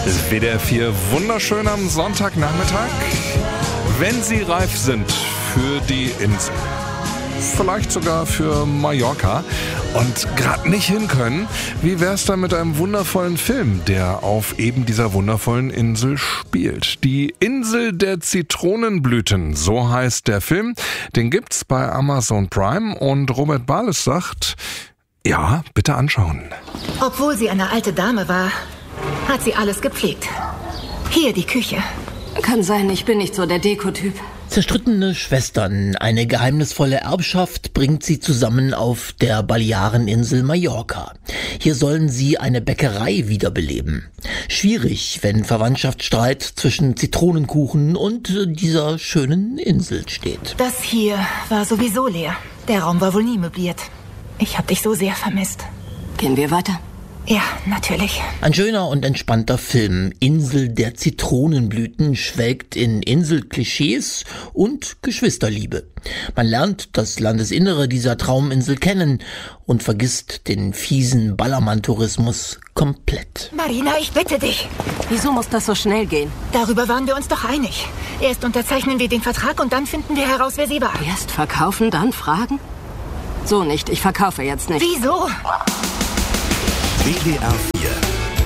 WDR 4, wunderschön am Sonntagnachmittag. Wenn Sie reif sind für die Insel, vielleicht sogar für Mallorca und gerade nicht hin können, wie wär's dann mit einem wundervollen Film, der auf eben dieser wundervollen Insel spielt? Die Insel der Zitronenblüten, so heißt der Film. Den gibt's bei Amazon Prime und Robert Bales sagt, ja, bitte anschauen. Obwohl sie eine alte Dame war, hat sie alles gepflegt. Hier die Küche. Kann sein, ich bin nicht so der Dekotyp. Zerstrittene Schwestern, eine geheimnisvolle Erbschaft bringt sie zusammen auf der Baleareninsel Mallorca. Hier sollen sie eine Bäckerei wiederbeleben. Schwierig, wenn Verwandtschaftsstreit zwischen Zitronenkuchen und dieser schönen Insel steht. Das hier war sowieso leer. Der Raum war wohl nie möbliert. Ich hab dich so sehr vermisst. Gehen wir weiter? Ja, natürlich. Ein schöner und entspannter Film. Insel der Zitronenblüten schwelgt in Inselklischees und Geschwisterliebe. Man lernt das Landesinnere dieser Trauminsel kennen und vergisst den fiesen Ballermann-Tourismus komplett. Marina, ich bitte dich. Wieso muss das so schnell gehen? Darüber waren wir uns doch einig. Erst unterzeichnen wir den Vertrag und dann finden wir heraus, wer sie war. Erst verkaufen, dann fragen? So nicht, ich verkaufe jetzt nicht. Wieso? WDR 4